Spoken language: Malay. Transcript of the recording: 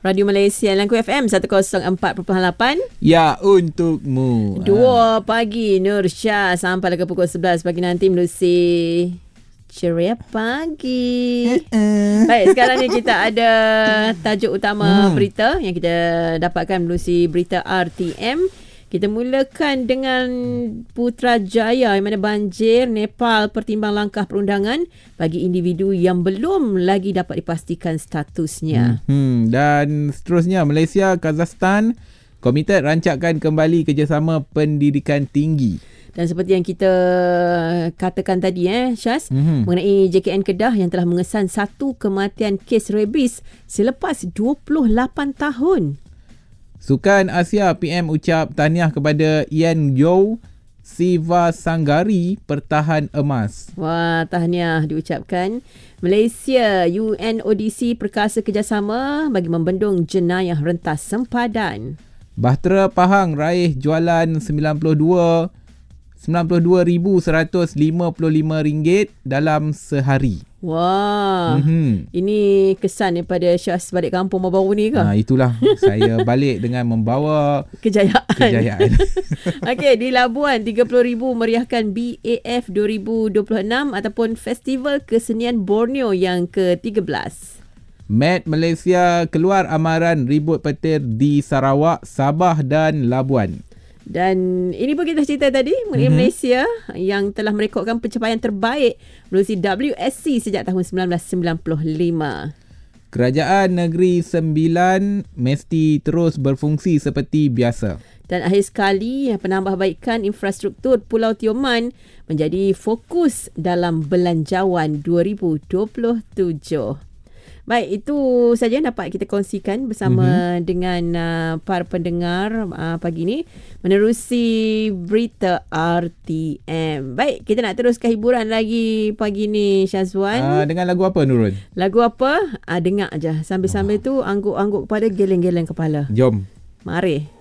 Radio Malaysia Langku FM 104.8. Ya, untukmu. 2 pagi Nur Syah sampai ke pukul 11 pagi nanti melusi ceria pagi. Baik, sekarang ni kita ada tajuk utama berita yang kita dapatkan melusi berita RTM. Kita mulakan dengan Putrajaya yang mana banjir Nepal pertimbang langkah perundangan bagi individu yang belum lagi dapat dipastikan statusnya. Dan seterusnya Malaysia, Kazakhstan komited rancakkan kembali kerjasama pendidikan tinggi. Dan seperti yang kita katakan tadi Syaz, mengenai JKN Kedah yang telah mengesan 1 kematian kes rabies selepas 28 tahun. Sukan Asia, PM ucap tahniah kepada Ian Yeo Sivasanggari pertahan emas. Wah, tahniah diucapkan. Malaysia, UNODC perkasa kerjasama bagi membendung jenayah rentas sempadan. Bahtera Pahang raih jualan RM92,155 dalam sehari. Wah, ini kesan daripada Syaz balik kampung baru ni ke? Itulah, saya balik dengan membawa kejayaan. Okey, di Labuan 30,000 meriahkan BAF 2026 ataupun Festival Kesenian Borneo yang ke-13. Met Malaysia keluar amaran ribut petir di Sarawak, Sabah dan Labuan. Dan ini pun kita cerita tadi mengenai Malaysia yang telah merekodkan pencapaian terbaik melalui WSC sejak tahun 1995. Kerajaan Negeri Sembilan mesti terus berfungsi seperti biasa. Dan akhir sekali, penambahbaikan infrastruktur Pulau Tioman menjadi fokus dalam Belanjawan 2027. Baik, itu saja yang dapat kita kongsikan bersama dengan para pendengar pagi ini menerusi berita RTM. Baik, kita nak teruskan hiburan lagi pagi ni, Syazwan. Dengan lagu apa, Nurul? Lagu apa? Dengar aja. Sambil-sambil tu angguk-angguk kepala, geleng-geleng kepala. Jom. Mari.